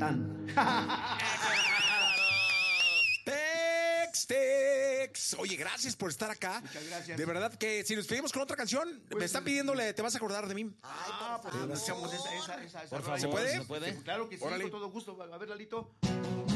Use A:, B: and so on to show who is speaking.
A: Tintán.
B: Tex. Oye, gracias por estar acá.
A: Muchas gracias.
B: De verdad que si nos pedimos con otra canción,
A: Pues,
B: me están pidiéndole, te vas a acordar de mí.
A: Pues escuchamos esa.
B: Por
A: rola.
B: favor,
A: ¿Se puede? Claro que sí,
B: Órale.
A: con todo gusto. A ver, Lalito.